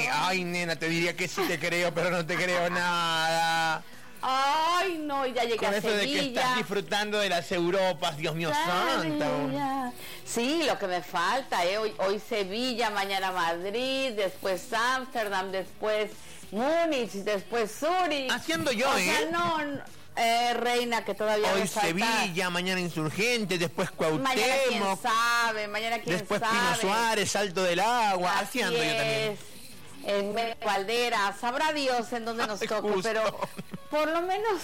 Ay, nena, te diría que sí te creo, pero no te creo nada. Ay, no, ya llegué Con a eso Sevilla. de que estás disfrutando de las Europas, Dios mío santo. Sí, lo que me falta, hoy Sevilla, mañana Madrid, después Ámsterdam, después Múnich, después Zúrich. Haciendo yo, o sea, no, reina, que todavía hoy me falta. Sevilla, mañana Insurgente, después Cuauhtémoc. Mañana quién sabe, mañana quién después sabe. Pino Suárez, Salto del Agua. Así haciendo yo también. es. En Caldera, sabrá Dios en dónde nos toca, justo. pero por lo menos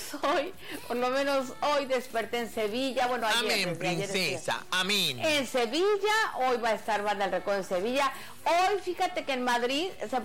hoy desperté en Sevilla. Bueno, ayer, Amén, princesa, amén. En Sevilla, hoy va a estar Banda El Recodo en Sevilla. Hoy, fíjate que en Madrid se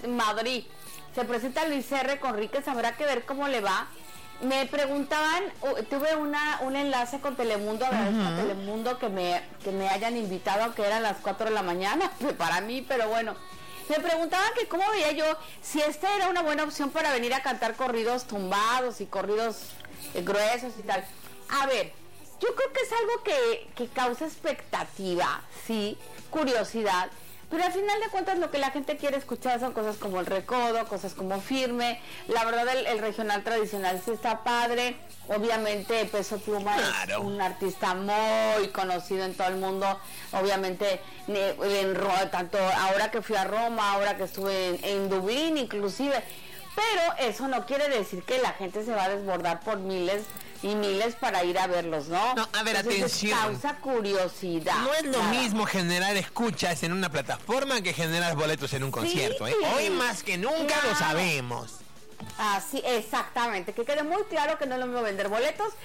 presenta Luis R. Conríquez, habrá que ver cómo le va. Me preguntaban, tuve un enlace con Telemundo, agradezco a Telemundo que me hayan invitado, que eran las 4 de la mañana, para mí, pero bueno. Me preguntaban que cómo veía yo, si esta era una buena opción para venir a cantar corridos tumbados y corridos gruesos y tal. A ver, yo creo que es algo que causa expectativa, sí, curiosidad, pero al final de cuentas lo que la gente quiere escuchar son cosas como el recodo, cosas como Firme. La verdad el regional tradicional sí está padre. Obviamente Peso Pluma es un artista muy conocido en todo el mundo. Obviamente tanto ahora que fui a Roma, ahora que estuve en Dublín inclusive. Pero eso no quiere decir que la gente se va a desbordar por miles y miles para ir a verlos, ¿no? No, a ver, entonces, atención. Causa curiosidad. No es lo mismo generar escuchas en una plataforma que generar boletos en un concierto, ¿eh? Hoy más que nunca lo sabemos. Así, exactamente, que quede muy claro que no es lo mismo vender boletos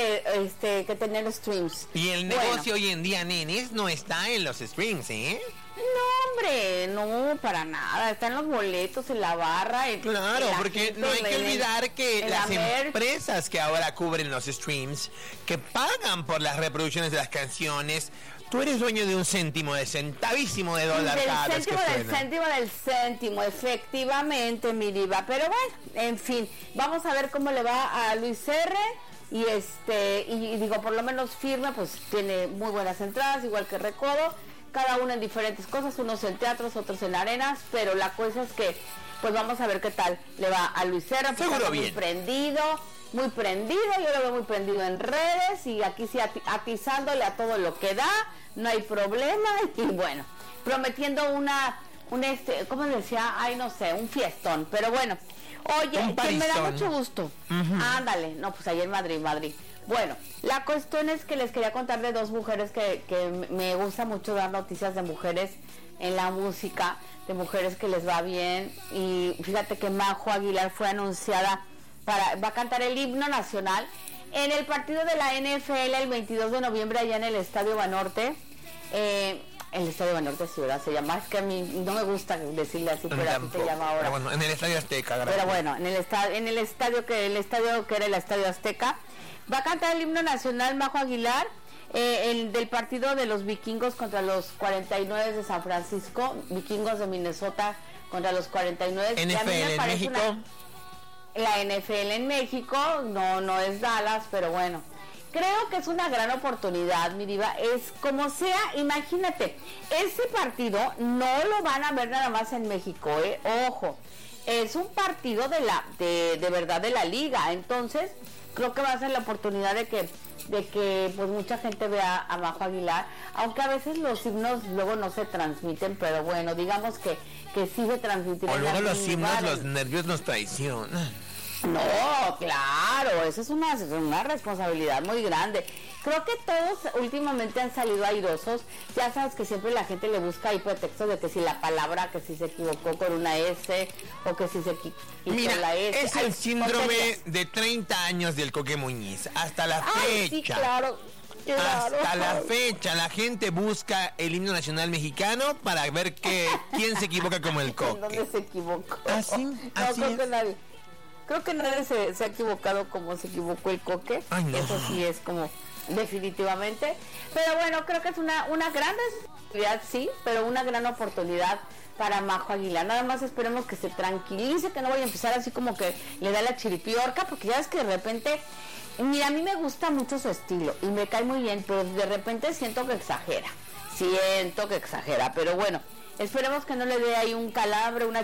que tener streams. Y el negocio hoy en día, nenes, no está en los streams, ¿eh? No, hombre, no, para nada, están los boletos en la barra. Claro, porque no hay que olvidar que las empresas que ahora cubren los streams, que pagan por las reproducciones de las canciones, tú eres dueño de un céntimo, de centavísimo de dólar cada vez que suena. Del céntimo, efectivamente, mi diva. Pero bueno, en fin, vamos a ver cómo le va a Luis R. Y digo, por lo menos Firme, pues tiene muy buenas entradas, igual que Recodo, cada uno en diferentes cosas, unos en teatros, otros en arenas, pero la cosa es que, pues vamos a ver qué tal le va a Luis R. Seguro bien. Muy prendido, yo lo veo muy prendido en redes y aquí sí atizándole a todo lo que da, no hay problema y bueno, prometiendo ¿cómo decía? Ay, no sé, un fiestón, pero bueno, oye, que me da mucho gusto. Ándale, no, pues ahí en Madrid. Bueno, la cuestión es que les quería contar de dos mujeres que me gusta mucho dar noticias de mujeres en la música, de mujeres que les va bien, y fíjate que Majo Aguilar fue anunciada va a cantar el himno nacional en el partido de la NFL el 22 de noviembre allá en el Estadio Banorte. El Estadio Banorte, sí, ¿verdad? Se llama, es que a mí no me gusta decirle así, pero así se llama ahora. Pero bueno, en el Estadio Azteca, gracias. Pero bueno, en el estadio que era el Estadio Azteca, va a cantar el himno nacional Majo Aguilar, del partido de los vikingos contra los 49 de San Francisco, vikingos de Minnesota contra los 49. NFL en México. La NFL en México, no es Dallas, pero bueno, creo que es una gran oportunidad, mi diva. Es como sea, imagínate, ese partido no lo van a ver nada más en México, ojo, es un partido de verdad de la liga, entonces creo que va a ser la oportunidad de que pues mucha gente vea a Majo Aguilar, aunque a veces los himnos luego no se transmiten, pero bueno, digamos que sí se transmiten. O luego los himnos, los nervios nos traicionan. No, claro, eso es una responsabilidad muy grande. Creo que todos últimamente han salido airosos. Ya sabes que siempre la gente le busca ahí pretextos de que si la palabra, que si se equivocó con una S o que si se quitó la S. Es el síndrome de 30 años del Coque Muñiz. Hasta la fecha. Sí, claro. Hasta la fecha la gente busca el himno nacional mexicano para ver quién se equivoca como el Coque. ¿Dónde se equivocó? Así creo que nadie. Creo que nadie se ha equivocado como se equivocó el Coque. Ay, no. Eso sí es como definitivamente. Pero bueno, creo que es una gran responsabilidad, sí, pero una gran oportunidad para Majo Aguilar. Nada más esperemos que se tranquilice, que no vaya a empezar así como que le da la chiripiorca, porque ya ves que de repente, mira, a mí me gusta mucho su estilo y me cae muy bien, pero de repente siento que exagera, pero bueno, esperemos que no le dé ahí un calambre, una